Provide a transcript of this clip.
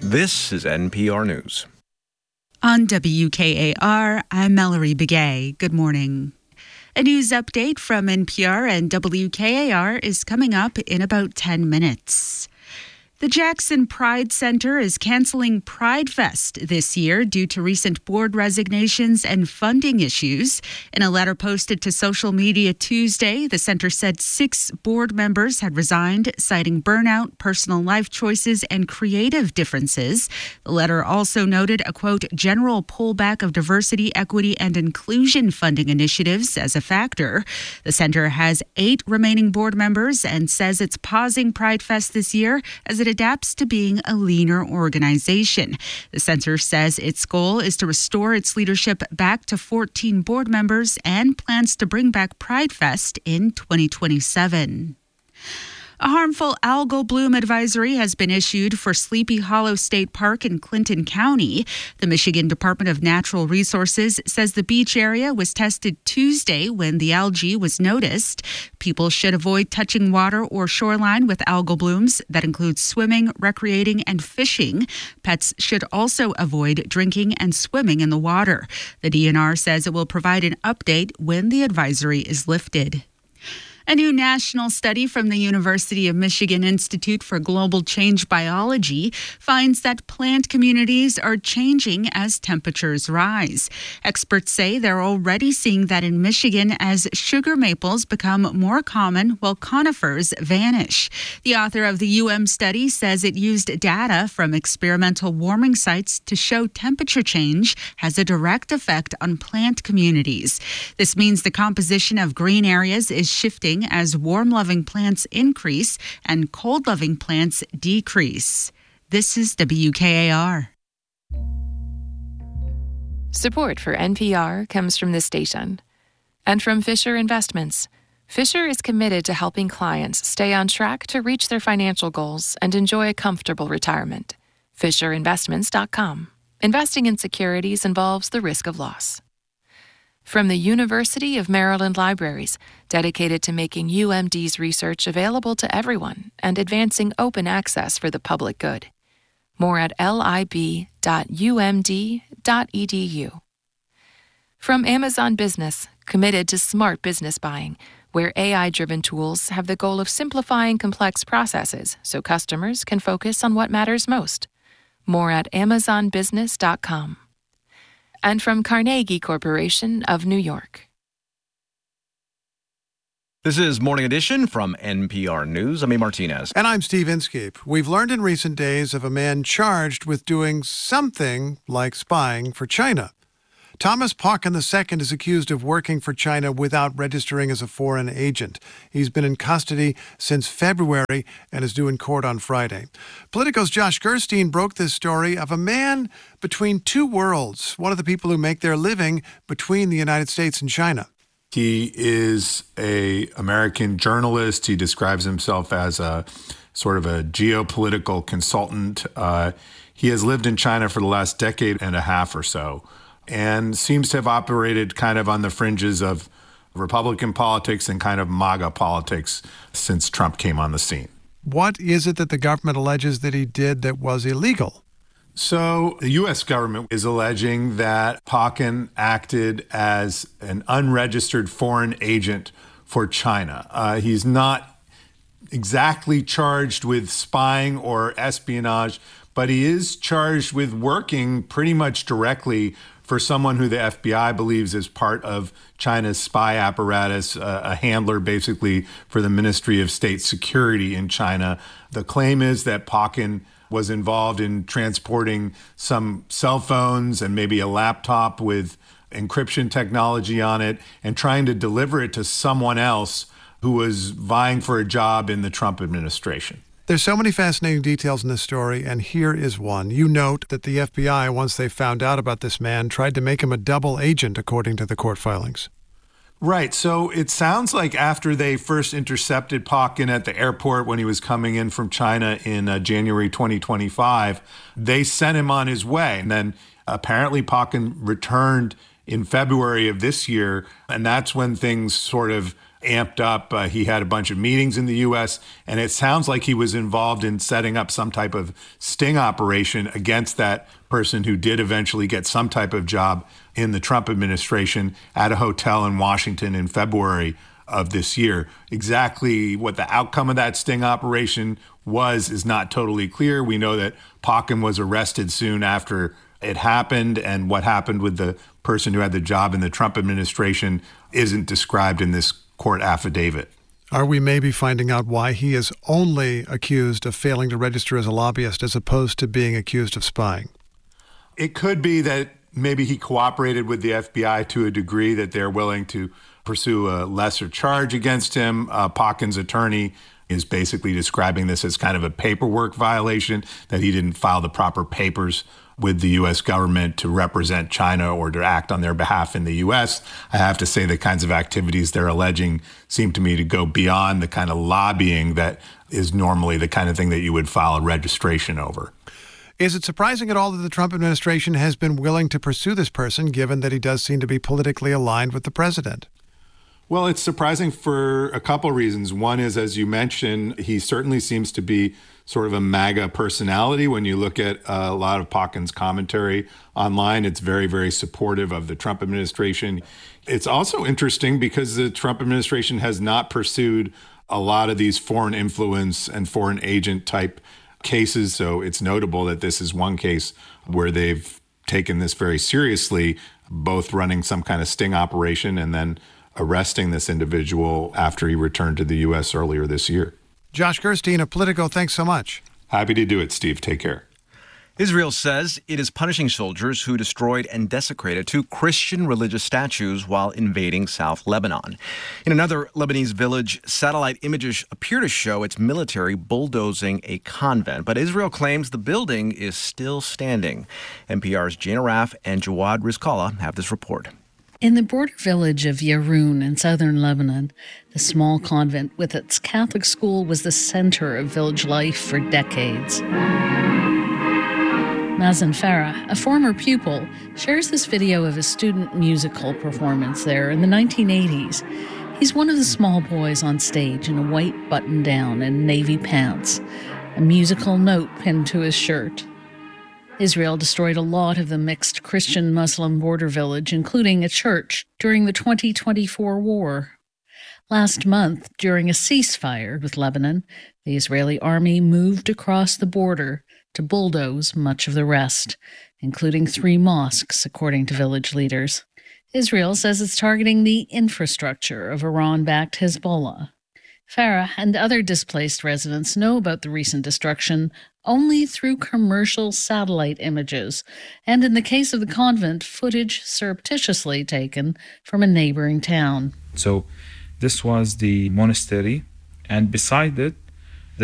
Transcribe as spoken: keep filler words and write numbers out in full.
This is N P R News. On W K A R, I'm Mallory Begay. Good morning. A news update from N P R and W K A R is coming up in about ten minutes. The Jackson Pride Center is canceling Pride Fest this year due to recent board resignations and funding issues. In a letter posted to social media Tuesday, the center said six board members had resigned, citing burnout, personal life choices, and creative differences. The letter also noted a, quote, general pullback of diversity, equity, and inclusion funding initiatives as a factor. The center has eight remaining board members and says it's pausing Pride Fest this year as it adapts to being a leaner organization. The center says its goal is to restore its leadership back to fourteen board members and plans to bring back Pride Fest in twenty twenty-seven. A harmful algal bloom advisory has been issued for Sleepy Hollow State Park in Clinton County. The Michigan Department of Natural Resources says the beach area was tested Tuesday when the algae was noticed. People should avoid touching water or shoreline with algal blooms. That includes swimming, recreating, and fishing. Pets should also avoid drinking and swimming in the water. The D N R says it will provide an update when the advisory is lifted. A new national study from the University of Michigan Institute for Global Change Biology finds that plant communities are changing as temperatures rise. Experts say they're already seeing that in Michigan as sugar maples become more common while conifers vanish. The author of the U M study says it used data from experimental warming sites to show temperature change has a direct effect on plant communities. This means the composition of green areas is shifting as warm-loving plants increase and cold-loving plants decrease. This is W K A R. Support for N P R comes from this station and from Fisher Investments. Fisher is committed to helping clients stay on track to reach their financial goals and enjoy a comfortable retirement. Fisher Investments dot com. Investing in securities involves the risk of loss. From the University of Maryland Libraries, dedicated to making U M D's research available to everyone and advancing open access for the public good. More at lib dot u m d dot e d u. From Amazon Business, committed to smart business buying, where A I-driven tools have the goal of simplifying complex processes so customers can focus on what matters most. More at amazon business dot com. And from Carnegie Corporation of New York. This is Morning Edition from N P R News. I'm A. Martinez. And I'm Steve Inskeep. We've learned in recent days of a man charged with doing something like spying for China. Thomas Pauken the Second is accused of working for China without registering as a foreign agent. He's been in custody since February and is due in court on Friday. Politico's Josh Gerstein broke this story of a man between two worlds, one of the people who make their living between the United States and China. He is an American journalist. He describes himself as a sort of a geopolitical consultant. Uh, he has lived in China for the last decade and a half or so, and seems to have operated kind of on the fringes of Republican politics and kind of MAGA politics since Trump came on the scene. What is it that the government alleges that he did that was illegal? So the U S government is alleging that Pauken acted as an unregistered foreign agent for China. Uh, he's not exactly charged with spying or espionage, but he is charged with working pretty much directly for someone who the F B I believes is part of China's spy apparatus, uh, a handler basically for the Ministry of State Security in China. The claim is that Pauken was involved in transporting some cell phones and maybe a laptop with encryption technology on it and trying to deliver it to someone else who was vying for a job in the Trump administration. There's so many fascinating details in this story, and here is one. You note that the F B I, once they found out about this man, tried to make him a double agent, according to the court filings. Right. So it sounds like after they first intercepted Pauken at the airport when he was coming in from China in uh, January twenty twenty-five, they sent him on his way. And then apparently Pauken returned in February of this year, and that's when things sort of amped up. Uh, he had a bunch of meetings in the U S, and it sounds like he was involved in setting up some type of sting operation against that person who did eventually get some type of job in the Trump administration at a hotel in Washington in February of this year. Exactly what the outcome of that sting operation was is not totally clear. We know that Pauken was arrested soon after it happened, and what happened with the person who had the job in the Trump administration isn't described in this court affidavit. Are we maybe finding out why he is only accused of failing to register as a lobbyist as opposed to being accused of spying? It could be that maybe he cooperated with the F B I to a degree that they're willing to pursue a lesser charge against him. Uh, Pauken's attorney is basically describing this as kind of a paperwork violation, that he didn't file the proper papers with the U S government to represent China or to act on their behalf in the U S. I have to say the kinds of activities they're alleging seem to me to go beyond the kind of lobbying that is normally the kind of thing that you would file a registration over. Is it surprising at all that the Trump administration has been willing to pursue this person, given that he does seem to be politically aligned with the president? Well, it's surprising for a couple reasons. One is, as you mentioned, he certainly seems to be sort of a MAGA personality. When you look at uh, a lot of Pauken's commentary online, it's very, very supportive of the Trump administration. It's also interesting because the Trump administration has not pursued a lot of these foreign influence and foreign agent type cases. So it's notable that this is one case where they've taken this very seriously, both running some kind of sting operation and then arresting this individual after he returned to the U S earlier this year. Josh Gerstein of Politico, thanks so much. Happy to do it, Steve. Take care. Israel says it is punishing soldiers who destroyed and desecrated two Christian religious statues while invading South Lebanon. In another Lebanese village, satellite images appear to show its military bulldozing a convent, but Israel claims the building is still standing. N P R's Jane Araf and Jawad Rizkallah have this report. In the border village of Yaroun in southern Lebanon, the small convent with its Catholic school was the center of village life for decades. Mazen Farah, a former pupil, shares this video of a student musical performance there in the nineteen eighties. He's one of the small boys on stage in a white button-down and navy pants, a musical note pinned to his shirt. Israel destroyed a lot of the mixed Christian-Muslim border village, including a church, during the twenty twenty-four war. Last month, during a ceasefire with Lebanon, the Israeli army moved across the border to bulldoze much of the rest, including three mosques, according to village leaders. Israel says it's targeting the infrastructure of Iran-backed Hezbollah. Farah and other displaced residents know about the recent destruction only through commercial satellite images, and in the case of the convent, footage surreptitiously taken from a neighboring town. So this was the monastery, and beside it,